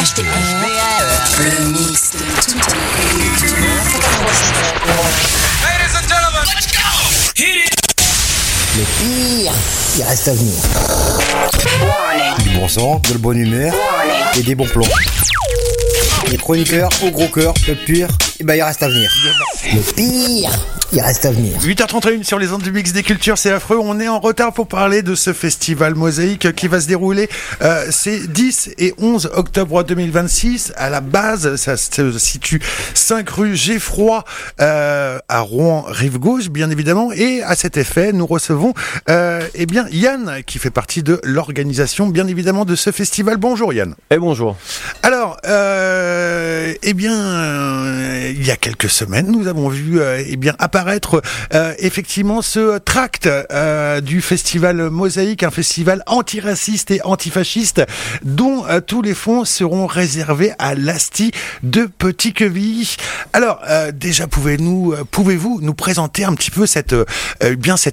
Le mix de toutes Ladies and gentlemen, let's go! Hit it! Le pire, il reste à venir. Warning. Du bon sang, de la bonne humeur Warning. et des bons plans. Les chroniqueurs au gros cœur, le pire, il reste à venir. Le pire, il reste à venir. 8h31 sur les ondes du mix des cultures, c'est affreux. On est en retard pour parler de ce festival Mosaïque qui va se dérouler c'est 10 et 11 octobre 2026. À la base, ça se situe 5 rue Geffroy à Rouen, rive gauche, bien évidemment. Et à cet effet, nous recevons Yann, qui fait partie de l'organisation, bien évidemment, de ce festival. Bonjour Yann. Et bonjour. Alors, il y a quelques semaines, nous avons vu apparaître effectivement ce tract du festival Mosaïque, un festival antiraciste et antifasciste dont tous les fonds seront réservés à l'Asti de Petit-Quevilly. Alors, déjà, pouvez-vous nous présenter un petit peu cette initiative ?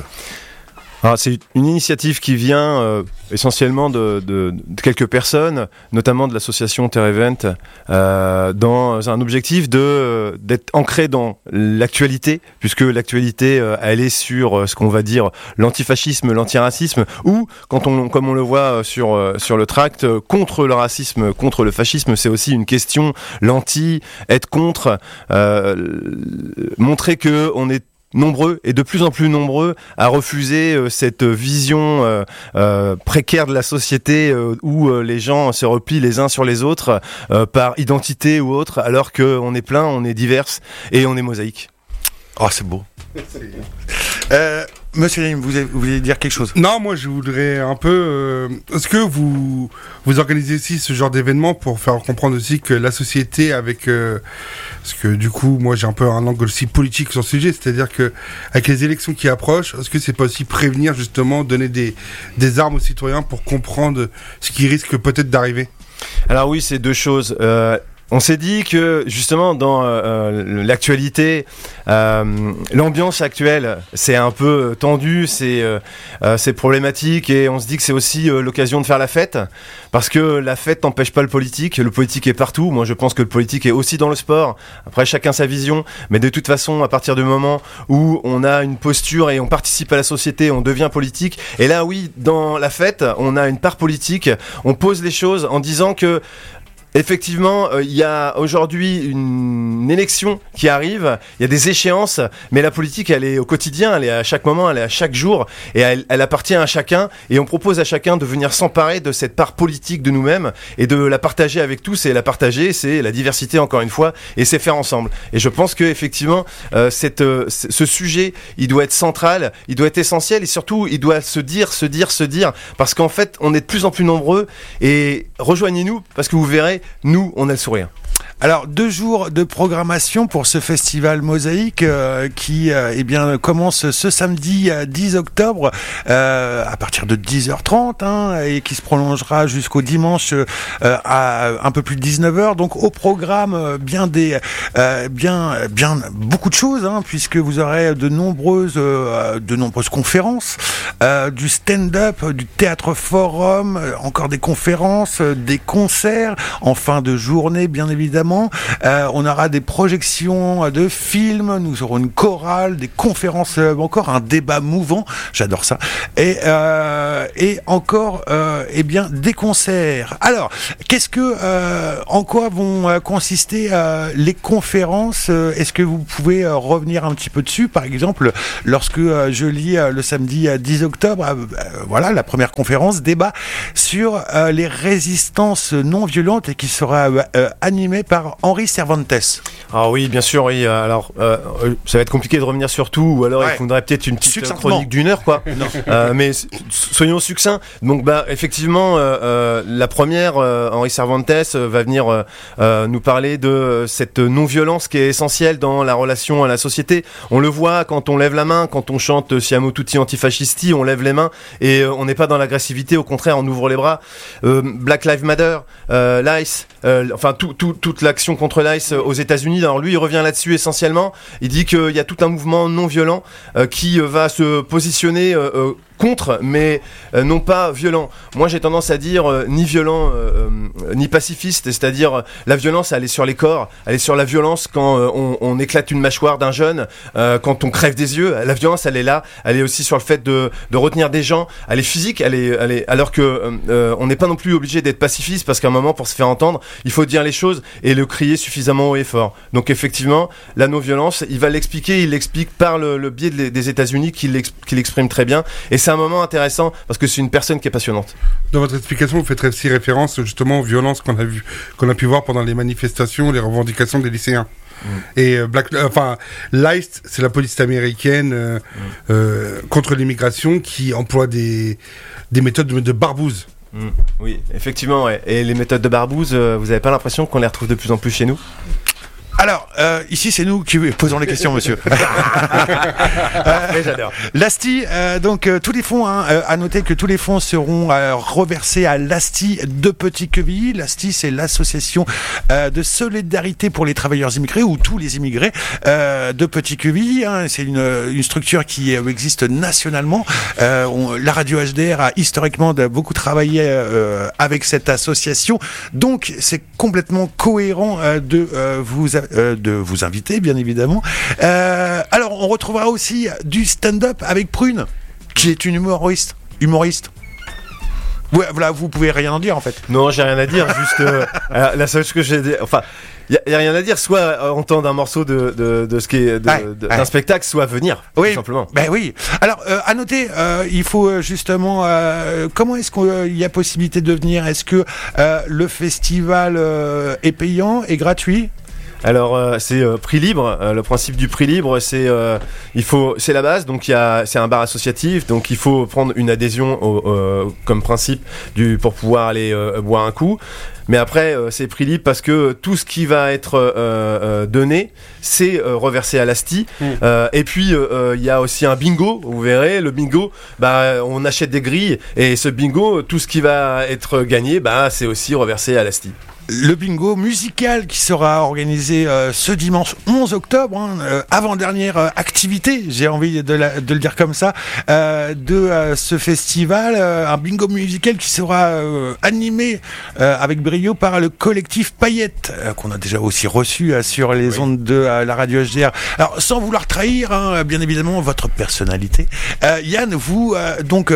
Alors, c'est une initiative qui vient essentiellement de quelques personnes, notamment de l'association Terre Event, dans un objectif d'être ancré dans l'actualité, puisque l'actualité elle est sur ce qu'on va dire l'antifascisme, l'antiracisme, ou comme on le voit sur le tract, contre le racisme, contre le fascisme, c'est aussi une question, être contre, montrer que on est nombreux et de plus en plus nombreux à refuser cette vision précaire de la société où les gens se replient les uns sur les autres par identité ou autre, alors qu'on est plein, on est divers et on est mosaïque. Oh, c'est beau. Monsieur Lim, vous voulez dire quelque chose ? Non, moi je voudrais un peu... est-ce que vous organisez aussi ce genre d'événement pour faire comprendre aussi que la société avec... parce que du coup, moi j'ai un peu un angle aussi politique sur le sujet, c'est-à-dire que avec les élections qui approchent, est-ce que c'est pas aussi prévenir justement, donner des armes aux citoyens pour comprendre ce qui risque peut-être d'arriver ? Alors oui, c'est deux choses. On s'est dit que justement dans l'actualité, l'ambiance actuelle, c'est un peu tendu, c'est problématique, et on se dit que c'est aussi l'occasion de faire la fête, parce que la fête n'empêche pas le politique est partout. Moi je pense que le politique est aussi dans le sport, après chacun sa vision, mais de toute façon à partir du moment où on a une posture et on participe à la société, on devient politique, et là oui, dans la fête, on a une part politique, on pose les choses en disant que effectivement, il y a aujourd'hui une élection qui arrive, il y a des échéances, mais la politique, elle est au quotidien, elle est à chaque moment, elle est à chaque jour, et elle appartient à chacun, et on propose à chacun de venir s'emparer de cette part politique de nous-mêmes, et de la partager avec tous, et la partager, c'est la diversité encore une fois, et c'est faire ensemble. Et je pense que effectivement, ce sujet, il doit être central, il doit être essentiel, et surtout, il doit se dire, parce qu'en fait, on est de plus en plus nombreux, et rejoignez-nous, parce que vous verrez, nous, on a le sourire. Alors, 2 jours de programmation pour ce festival Mosaïque qui commence ce samedi 10 octobre à partir de 10h30 et qui se prolongera jusqu'au dimanche à un peu plus de 19h. Donc au programme bien beaucoup de choses puisque vous aurez de nombreuses conférences, du stand-up, du théâtre forum, encore des conférences, des concerts en fin de journée bien évidemment. On aura des projections de films, nous aurons une chorale, des conférences, encore un débat mouvant, j'adore ça, et encore des concerts. Alors, en quoi vont consister les conférences ? Est-ce que vous pouvez revenir un petit peu dessus ? Par exemple, lorsque je lis le samedi 10 octobre, la première conférence débat sur les résistances non violentes et qui sera animée par Henri Cervantes. Ah oui, bien sûr, oui. Alors, ça va être compliqué de revenir sur tout, ou alors il faudrait peut-être une petite chronique d'1 heure, quoi. Mais soyons succincts. Donc, effectivement, la première, Henri Cervantes va venir nous parler de cette non-violence qui est essentielle dans la relation à la société. On le voit quand on lève la main, quand on chante Siamo tutti antifascisti, on lève les mains et on n'est pas dans l'agressivité, au contraire, on ouvre les bras. Black Lives Matter, l'ICE, toute l'action contre l'ICE aux États-Unis. Alors lui, il revient là-dessus essentiellement. Il dit qu'il y a tout un mouvement non violent qui va se positionner contre, mais non pas violent. Moi, j'ai tendance à dire ni violent ni pacifiste, c'est-à-dire la violence, elle est sur les corps, elle est sur la violence quand on éclate une mâchoire d'un jeune, quand on crève des yeux. La violence, elle est là, elle est aussi sur le fait de retenir des gens, elle est physique, elle est alors que on n'est pas non plus obligé d'être pacifiste, parce qu'à un moment, pour se faire entendre, il faut dire les choses et le crier suffisamment haut et fort. Donc effectivement, la non-violence, il l'explique par le biais des États-Unis, qu'il exprime très bien, et c'est un moment intéressant parce que c'est une personne qui est passionnante. Dans votre explication, vous faites aussi référence justement aux violences qu'on a pu voir pendant les manifestations, les revendications des lycéens. Et l'ICE, c'est la police américaine contre l'immigration, qui emploie des méthodes de barbouze. Oui, effectivement, ouais. Et les méthodes de barbouze, vous n'avez pas l'impression qu'on les retrouve de plus en plus chez nous ? Alors, ici, c'est nous qui posons les questions, monsieur. J'adore. L'ASTI, donc tous les fonds, à noter que tous les fonds seront reversés à l'ASTI de Petit-Quevilly. L'ASTI, c'est l'association de solidarité pour les travailleurs immigrés, ou tous les immigrés de Petit-Quevilly. C'est une structure qui existe nationalement. La radio HDR a historiquement beaucoup travaillé avec cette association. Donc, c'est complètement cohérent de vous inviter, bien évidemment. Alors, on retrouvera aussi du stand-up avec Prune, qui est une humoriste. Ouais, voilà, vous pouvez rien en dire, en fait. Non, j'ai rien à dire, juste la seule chose que j'ai dit, enfin, il y a rien à dire, soit entendre un morceau de ce qui est d'un spectacle, soit venir, oui, tout simplement. Ben oui. Alors, à noter, il faut justement, comment est-ce qu'il y a possibilité de venir ? Est-ce que le festival est payant et gratuit ? Alors c'est prix libre. Le principe du prix libre, c'est c'est la base. Donc c'est un bar associatif. Donc il faut prendre une adhésion comme principe pour pouvoir aller boire un coup. Mais après c'est prix libre parce que tout ce qui va être donné, c'est reversé à l'ASTI. Et puis il y a aussi un bingo. Vous verrez, le bingo, on achète des grilles, et ce bingo, tout ce qui va être gagné, c'est aussi reversé à l'ASTI. Le bingo musical qui sera organisé ce dimanche 11 octobre, avant-dernière activité, j'ai envie de le dire comme ça, de ce festival, un bingo musical qui sera animé avec brio par le collectif Paillette, qu'on a déjà aussi reçu sur les ondes de la radio HDR. Alors, sans vouloir trahir, bien évidemment, votre personnalité, Yann, vous, donc...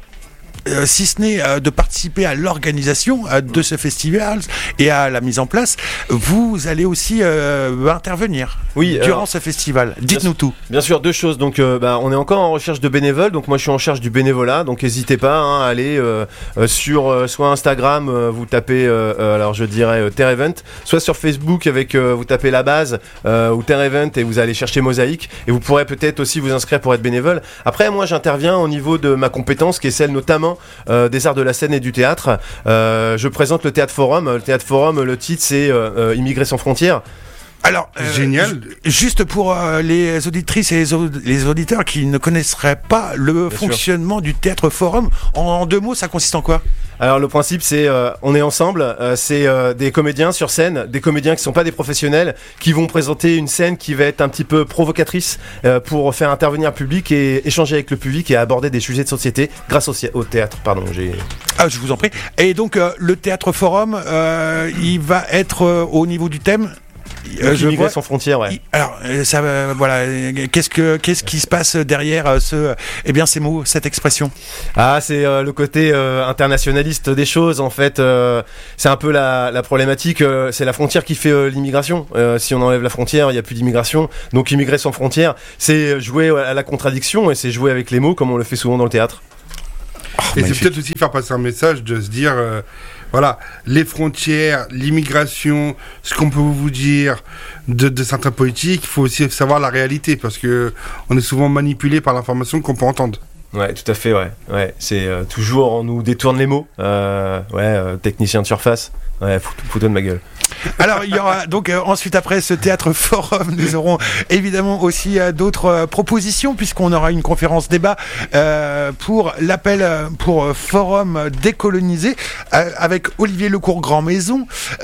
si ce n'est de participer à l'organisation de ce festival et à la mise en place, vous allez aussi intervenir durant ce festival. Dites-nous tout. Bien sûr, deux choses. Donc, on est encore en recherche de bénévoles. Donc, moi, je suis en charge du bénévolat. Donc, n'hésitez pas à aller sur soit Instagram, vous tapez, alors je dirais Terre Event, soit sur Facebook avec vous tapez la base ou Terre Event et vous allez chercher Mosaïque, et vous pourrez peut-être aussi vous inscrire pour être bénévole. Après, moi, j'interviens au niveau de ma compétence, qui est celle notamment des arts de la scène et du théâtre. Je présente le Théâtre Forum. Le Théâtre Forum, le titre, c'est Immigrés sans frontières. Alors, génial. Juste pour les auditrices et les auditeurs qui ne connaisseraient pas le fonctionnement du Théâtre Forum, en deux mots, ça consiste en quoi ? Alors le principe, c'est on est ensemble, c'est des comédiens sur scène, des comédiens qui sont pas des professionnels, qui vont présenter une scène qui va être un petit peu provocatrice pour faire intervenir le public et échanger avec le public et aborder des sujets de société grâce au théâtre. Pardon, je vous en prie. Et donc le Théâtre Forum, il va être au niveau du thème. Immigrés sans frontières, ouais. Alors, voilà. Qu'est-ce qui se passe derrière ces mots, cette expression ? C'est le côté internationaliste des choses, en fait. C'est un peu la problématique. C'est la frontière qui fait l'immigration. Si on enlève la frontière, il n'y a plus d'immigration. Donc, immigrés sans frontières, c'est jouer à la contradiction, et c'est jouer avec les mots, comme on le fait souvent dans le théâtre. Et c'est peut-être aussi faire passer un message de se dire... voilà, les frontières, l'immigration, ce qu'on peut vous dire de certains politiques, il faut aussi savoir la réalité, parce que on est souvent manipulé par l'information qu'on peut entendre. Ouais, tout à fait, ouais. C'est toujours, on nous détourne les mots. Technicien de surface. Ouais, fous-toi de ma gueule. Alors, il y aura donc ensuite, après ce Théâtre Forum, nous aurons évidemment aussi d'autres propositions, puisqu'on aura une conférence débat pour l'appel pour Forum décolonisé avec Olivier Lecourt Grand Maison.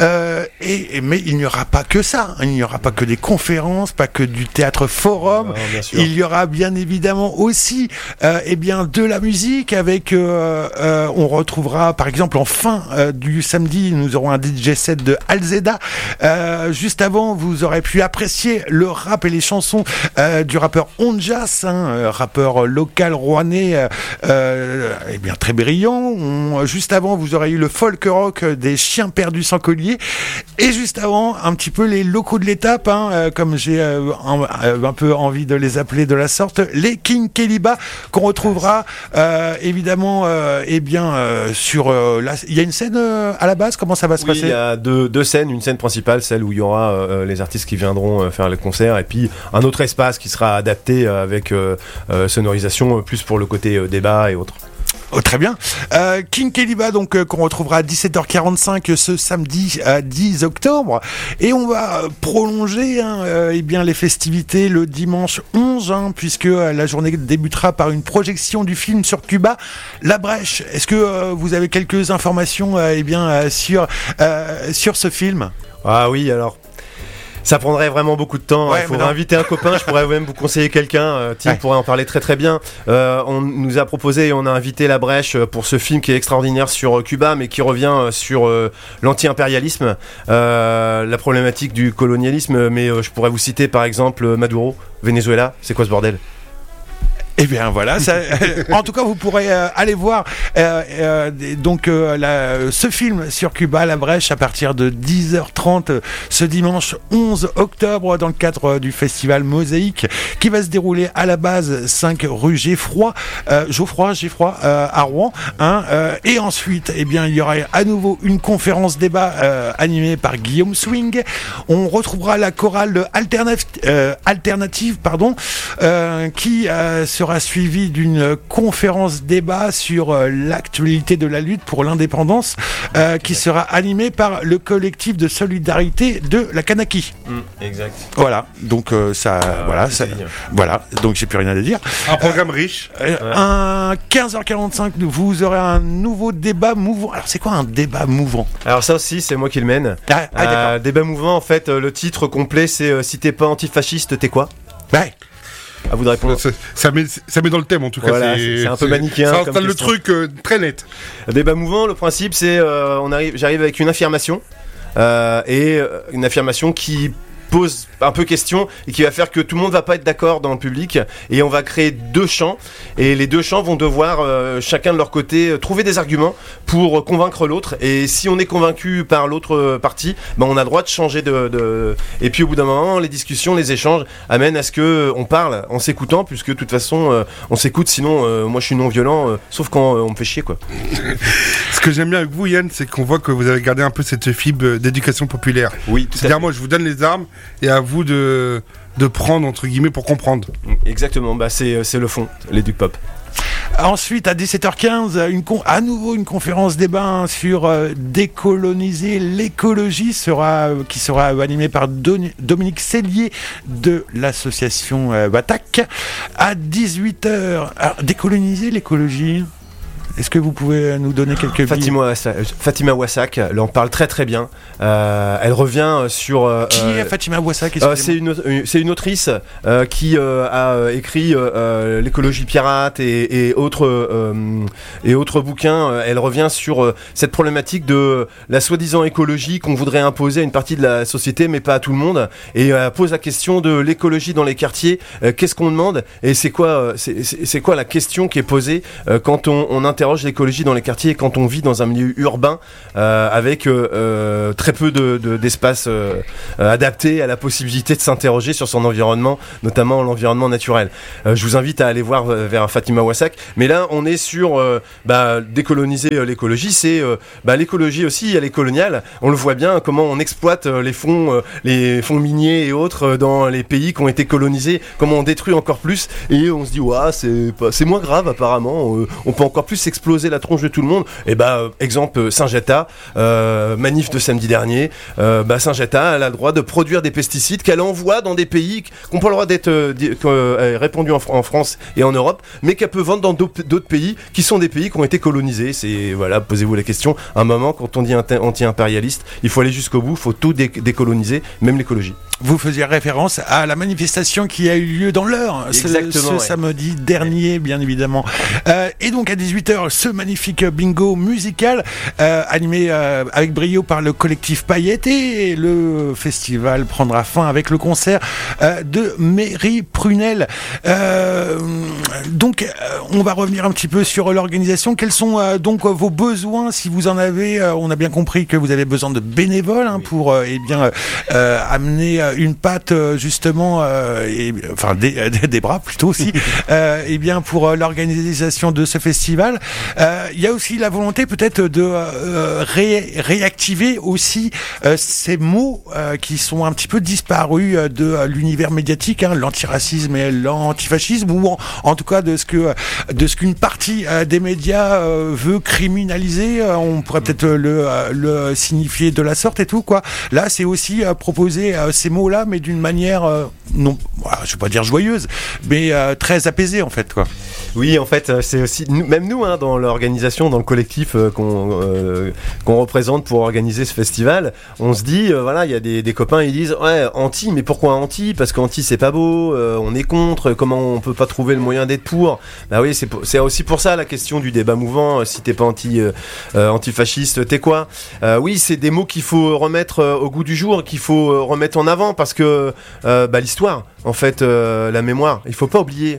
Mais il n'y aura pas que ça. Il n'y aura pas que des conférences, pas que du Théâtre Forum. Il y aura bien évidemment aussi eh bien, de la musique avec, on retrouvera par exemple en fin du samedi, nous aurons un DJ set de Alzeda. Juste avant, vous aurez pu apprécier le rap et les chansons du rappeur Onjas, rappeur local rouennais, eh bien très brillant. Juste avant, vous aurez eu le folk rock des Chiens perdus sans collier. Et juste avant, un petit peu les locaux de l'étape, comme j'ai un peu envie de les appeler de la sorte, les King Keliba, qu'on retrouvera évidemment, sur il y a une scène à la base. Comment ça va se passer? Il y a deux scènes, une scène principale, celle où il y aura les artistes qui viendront faire le concert, et puis un autre espace qui sera adapté avec sonorisation plus pour le côté débat et autres. Oh, très bien. King Keliba, donc qu'on retrouvera à 17h45 ce samedi 10 octobre, et on va prolonger les festivités le dimanche 11, puisque la journée débutera par une projection du film sur Cuba, La Brèche. Est-ce que vous avez quelques informations sur ce film? Ah oui, alors ça prendrait vraiment beaucoup de temps. Il faudrait inviter un copain. Je pourrais même vous conseiller quelqu'un. Tim pourrait en parler très très bien. On nous a proposé et on a invité La Brèche pour ce film qui est extraordinaire sur Cuba, mais qui revient sur l'anti-impérialisme, la problématique du colonialisme. Mais je pourrais vous citer par exemple Maduro, Venezuela. C'est quoi ce bordel? Eh bien voilà, en tout cas vous pourrez aller voir ce film sur Cuba, La Brèche, à partir de 10h30 ce dimanche 11 octobre dans le cadre du festival Mosaïque qui va se dérouler à la base 5 rue Geoffroy à Rouen. Et ensuite, il y aura à nouveau une conférence débat animée par Guillaume Swing. On retrouvera la chorale alternative qui sera suivi d'une conférence débat sur l'actualité de la lutte pour l'indépendance qui sera animée par le collectif de solidarité de la Kanaki. Exact. Voilà, donc donc j'ai plus rien à dire. Un programme riche. Un 15h45, vous aurez un nouveau débat mouvant. Alors c'est quoi un débat mouvant? Alors ça aussi, c'est moi qui le mène. D'accord. Débat mouvant, en fait, le titre complet, c'est si t'es pas antifasciste, t'es quoi? Ouais. À vous de répondre. Ça met dans le thème en tout cas. Voilà, c'est un peu manichéen. Ça installe le truc très net. Débat mouvant, le principe c'est j'arrive avec une affirmation et une affirmation qui pose un peu question et qui va faire que tout le monde va pas être d'accord dans le public, et on va créer deux champs, et les deux champs vont devoir chacun de leur côté trouver des arguments pour convaincre l'autre, et si on est convaincu par l'autre partie, on a le droit de changer et puis au bout d'un moment les discussions, les échanges amènent à ce que on parle en s'écoutant, puisque de toute façon on s'écoute, sinon moi je suis non violent sauf quand on me fait chier quoi. Ce que j'aime bien avec vous Yann, c'est qu'on voit que vous avez gardé un peu cette fibre d'éducation populaire. Oui, c'est-à-dire moi je vous donne les armes et à vous de prendre entre guillemets pour comprendre. Exactement, c'est le fond, l'éduc pop. Ensuite, à 17h15, à nouveau une conférence débat sur décoloniser l'écologie qui sera animée par Dominique Cellier de l'association Batak. À 18h, décoloniser l'écologie. Est-ce que vous pouvez nous donner quelques Fatima Wassak, elle en parle très très bien. Elle revient sur... Qui est Fatima Wassak? C'est une autrice qui a écrit l'écologie pirate et autres bouquins. Elle revient sur cette problématique de la soi-disant écologie qu'on voudrait imposer à une partie de la société, mais pas à tout le monde. Et elle pose la question de l'écologie dans les quartiers. Qu'est-ce qu'on demande? Et c'est quoi la question qui est posée quand on interroge l'écologie dans les quartiers et quand on vit dans un milieu urbain avec très peu d'espace adapté à la possibilité de s'interroger sur son environnement, notamment l'environnement naturel. Je vous invite à aller voir vers Fatima Wassak, mais là on est sur décoloniser l'écologie, c'est l'écologie aussi, elle est coloniale. On le voit bien comment on exploite les fonds miniers et autres dans les pays qui ont été colonisés, comment on détruit encore plus, et on se dit c'est moins grave apparemment, on peut encore plus exploser la tronche de tout le monde. Et exemple Saint-Jeta, manif de samedi dernier, Saint-Jeta, elle a le droit de produire des pesticides qu'elle envoie dans des pays qui n'ont pas le droit d'être répandus en France et en Europe, mais qu'elle peut vendre dans d'autres pays qui sont des pays qui ont été colonisés. Posez-vous la question, à un moment quand on dit anti-impérialiste, il faut aller jusqu'au bout, il faut tout décoloniser, même l'écologie. Vous faisiez référence à la manifestation qui a eu lieu dans l'Eure ce samedi dernier, bien évidemment. Et donc à 18h, ce magnifique bingo musical animé avec brio par le collectif Paillettes, et le festival prendra fin avec le concert de Mairie Prunelle. Donc on va revenir un petit peu sur l'organisation. Quels sont donc vos besoins, si vous en avez? On a bien compris que vous avez besoin de bénévoles pour amener une patte justement des bras plutôt aussi pour l'organisation de ce festival. Il y a aussi la volonté peut-être de réactiver aussi ces mots qui sont un petit peu disparus de l'univers médiatique, l'antiracisme et l'antifascisme, ou en tout cas de ce qu'une partie des médias veut criminaliser. On pourrait peut-être le signifier de la sorte et tout, quoi. Là, c'est aussi proposer ces mots-là, mais d'une manière non, je vais pas dire joyeuse, mais très apaisée en fait, quoi. Oui, en fait, c'est aussi même nous, dans l'organisation, dans le collectif qu'on représente pour organiser ce festival, on se dit, il y a des copains, ils disent ouais, anti, mais pourquoi anti? Parce qu'anti c'est pas beau, on est contre, comment on peut pas trouver le moyen d'être pour? Bah oui, c'est aussi pour ça la question du débat mouvant. Si t'es pas antifasciste, t'es quoi? Oui, c'est des mots qu'il faut remettre au goût du jour, qu'il faut remettre en avant, parce que l'histoire, en fait, la mémoire, il faut pas oublier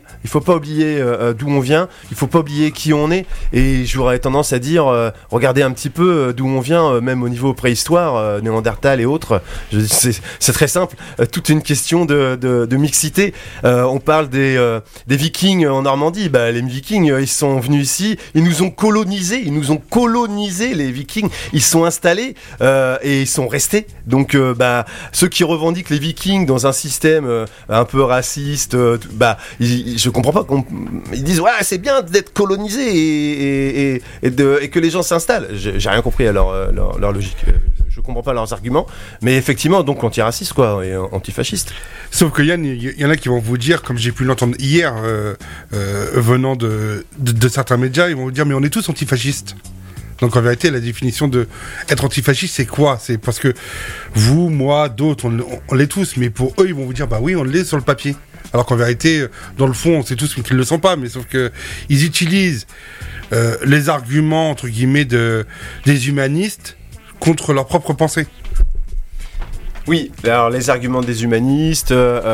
d'où on vient, il faut pas oublier qui on est, et j'aurais tendance à dire regardez un petit peu d'où on vient, même au niveau préhistoire, Néandertal et autres. C'est très simple, toute une question de mixité. On parle des Vikings en Normandie. Les Vikings, ils sont venus ici, ils nous ont colonisés, les Vikings, ils sont installés et ils sont restés. Donc ceux qui revendiquent les Vikings dans un système un peu raciste, je comprends pas ils disent ouais, c'est bien d'être colonisé et que les gens s'installent. J'ai rien compris à leur logique. Je comprends pas leurs arguments, mais effectivement, donc antiraciste quoi, et antifasciste. Sauf que Yann, il y en a qui vont vous dire, comme j'ai pu l'entendre hier, venant de certains médias, ils vont vous dire mais on est tous antifascistes. Donc en vérité, la définition de être antifasciste, c'est quoi? C'est parce que vous, moi, d'autres, on l'est tous, mais pour eux, ils vont vous dire bah oui, on l'est sur le papier. Alors qu'en vérité, dans le fond, on sait tous qu'ils ne le sont pas, mais sauf que ils utilisent les arguments entre guillemets des humanistes contre leur propre pensée. Oui, alors les arguments des humanistes,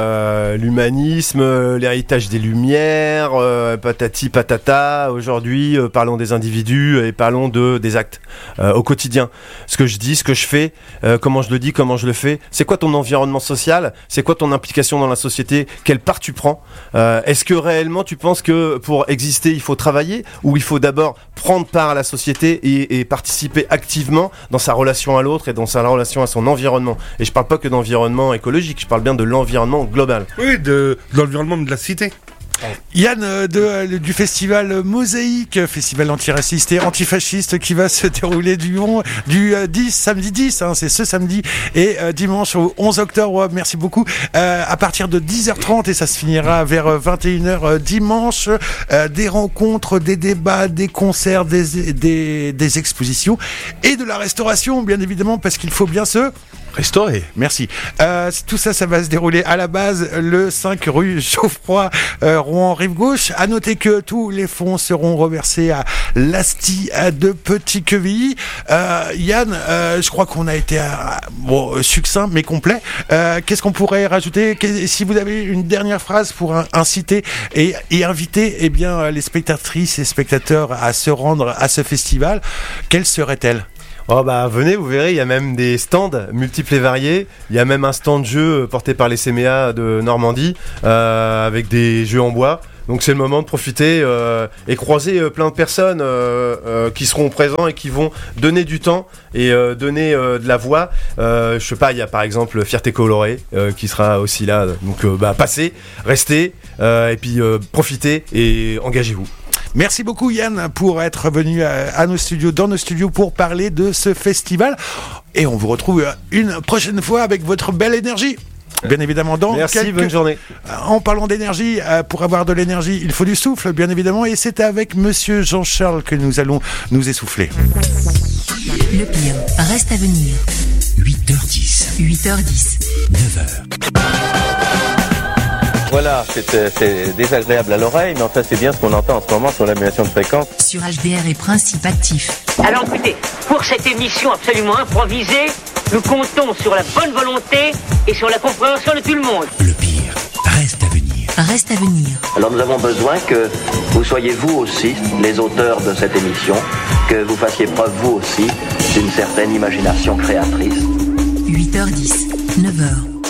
l'humanisme, l'héritage des Lumières, patati patata. Aujourd'hui, parlons des individus et parlons des actes au quotidien. Ce que je dis, ce que je fais, comment je le dis, comment je le fais. C'est quoi ton environnement social? C'est quoi ton implication dans la société? Quelle part tu prends? Est-ce que réellement tu penses que pour exister, il faut travailler, ou il faut d'abord prendre part à la société et participer activement dans sa relation à l'autre et dans sa relation à son environnement? Et je parle pas que d'environnement écologique, je parle bien de l'environnement global. Oui, de l'environnement de la cité. Yann, du festival Mosaïque, festival antiraciste et antifasciste qui va se dérouler du samedi 10, c'est ce samedi, et dimanche au 11 octobre, merci beaucoup, à partir de 10h30, et ça se finira vers 21h dimanche, des rencontres, des débats, des concerts, des expositions, et de la restauration, bien évidemment, parce qu'il faut bien se restaurer. Merci. Tout ça va se dérouler à la base le 5 rue Geoffroy, Rouen Rive Gauche. À noter que tous les fonds seront reversés à l'Asti de Petit-Quevilly. Yann, je crois qu'on a été succinct mais complet. Qu'est-ce qu'on pourrait rajouter? Si vous avez une dernière phrase pour inciter et inviter les spectatrices et spectateurs à se rendre à ce festival, quelle serait-elle? Venez, vous verrez, il y a même des stands multiples et variés. Il y a même un stand de jeu porté par les CMA de Normandie avec des jeux en bois. Donc c'est le moment de profiter et croiser plein de personnes qui seront présents et qui vont donner du temps et donner de la voix. Je sais pas, il y a par exemple Fierté Colorée qui sera aussi là. Donc passez, restez et puis profitez et engagez-vous. Merci beaucoup Yann pour être venu dans nos studios pour parler de ce festival, et on vous retrouve une prochaine fois avec votre belle énergie. Bien évidemment, bonne journée. En parlant d'énergie, pour avoir de l'énergie, il faut du souffle, bien évidemment, et c'est avec Monsieur Jean-Charles que nous allons nous essouffler. Le pire reste à venir. 8h10. 8h10. 9h. Voilà, c'est désagréable à l'oreille, mais enfin c'est bien ce qu'on entend en ce moment sur l'annulation de fréquence. Sur HDR et Principe Actif. Alors écoutez, pour cette émission absolument improvisée, nous comptons sur la bonne volonté et sur la compréhension de tout le monde. Le pire reste à venir. Reste à venir. Alors nous avons besoin que vous soyez vous aussi les auteurs de cette émission, que vous fassiez preuve vous aussi d'une certaine imagination créatrice. 8h10, 9h.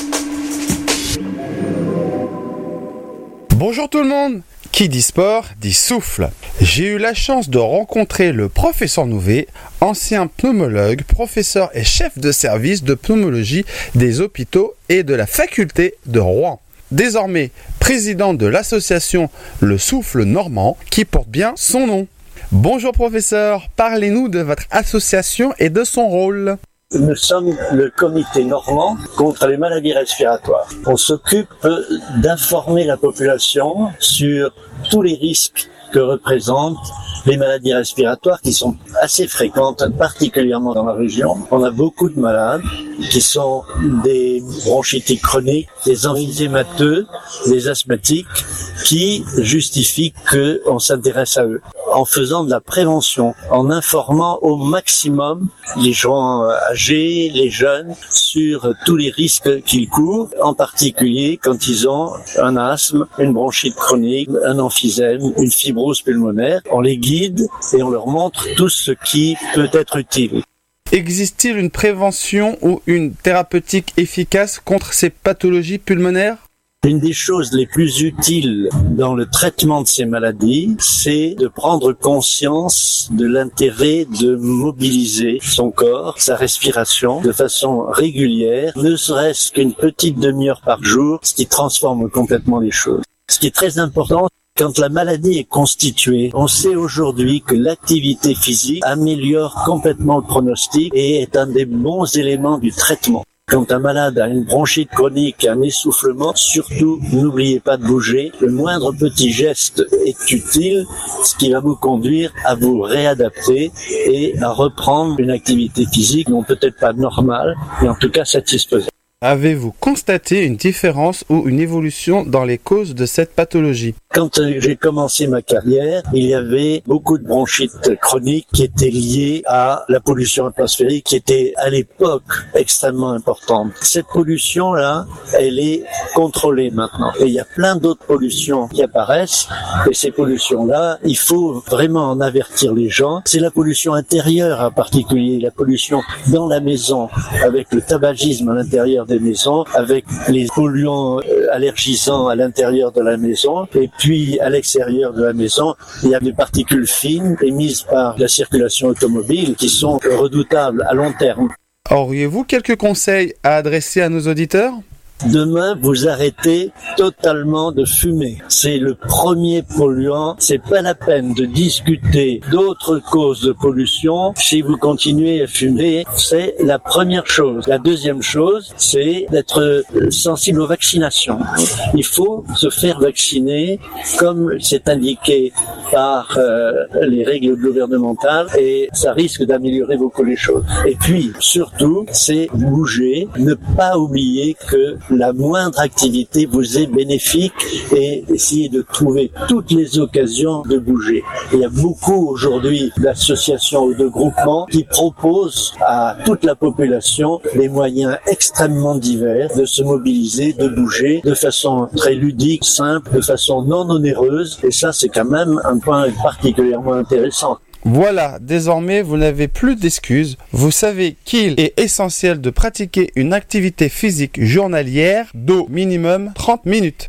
Bonjour tout le monde. Qui dit sport dit souffle. J'ai eu la chance de rencontrer le professeur Nouvet, ancien pneumologue, professeur et chef de service de pneumologie des hôpitaux et de la faculté de Rouen. Désormais président de l'association Le Souffle Normand, qui porte bien son nom. Bonjour professeur, parlez-nous de votre association et de son rôle. Nous sommes le comité normand contre les maladies respiratoires. On s'occupe d'informer la population sur tous les risques que représentent les maladies respiratoires qui sont assez fréquentes, particulièrement dans la région. On a beaucoup de malades qui sont des bronchitiques chroniques, des emphysémateux, des asthmatiques, qui justifient qu'on s'intéresse à eux. En faisant de la prévention, en informant au maximum les gens âgés, les jeunes, sur tous les risques qu'ils courent, en particulier quand ils ont un asthme, une bronchite chronique, un emphysème, une fibrose pulmonaire. On les guide et on leur montre tout ce qui peut être utile. Existe-t-il une prévention ou une thérapeutique efficace contre ces pathologies pulmonaires ? Une des choses les plus utiles dans le traitement de ces maladies, c'est de prendre conscience de l'intérêt de mobiliser son corps, sa respiration, de façon régulière, ne serait-ce qu'une petite demi-heure par jour, ce qui transforme complètement les choses. Ce qui est très important, quand la maladie est constituée, on sait aujourd'hui que l'activité physique améliore complètement le pronostic et est un des bons éléments du traitement. Quand un malade a une bronchite chronique, un essoufflement, surtout n'oubliez pas de bouger. Le moindre petit geste est utile, ce qui va vous conduire à vous réadapter et à reprendre une activité physique, non peut-être pas normale, mais en tout cas satisfaisante. Avez-vous constaté une différence ou une évolution dans les causes de cette pathologie ? Quand j'ai commencé ma carrière, il y avait beaucoup de bronchites chroniques qui étaient liées à la pollution atmosphérique, qui était à l'époque extrêmement importante. Cette pollution-là, elle est contrôlée maintenant. Et il y a plein d'autres pollutions qui apparaissent. Et ces pollutions-là, il faut vraiment en avertir les gens. C'est la pollution intérieure en particulier, la pollution dans la maison, avec le tabagisme à l'intérieur des maisons, avec les polluants allergisants à l'intérieur de la maison, et puis à l'extérieur de la maison, il y a des particules fines émises par la circulation automobile qui sont redoutables à long terme. Auriez-vous quelques conseils à adresser à nos auditeurs ? Demain, vous arrêtez totalement de fumer. C'est le premier polluant. C'est pas la peine de discuter d'autres causes de pollution. Si vous continuez à fumer, c'est la première chose. La deuxième chose, c'est d'être sensible aux vaccinations. Il faut se faire vacciner comme c'est indiqué par les règles gouvernementales et ça risque d'améliorer beaucoup les choses. Et puis, surtout, c'est bouger, ne pas oublier que la moindre activité vous est bénéfique et essayer de trouver toutes les occasions de bouger. Il y a beaucoup aujourd'hui d'associations ou de groupements qui proposent à toute la population des moyens extrêmement divers de se mobiliser, de bouger de façon très ludique, simple, de façon non onéreuse et ça c'est quand même un point particulièrement intéressant. Voilà, désormais vous n'avez plus d'excuses. Vous savez qu'il est essentiel de pratiquer une activité physique journalière d'au minimum 30 minutes.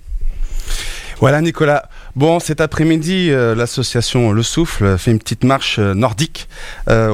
Voilà Nicolas. Bon, cet après-midi, l'association Le Souffle fait une petite marche nordique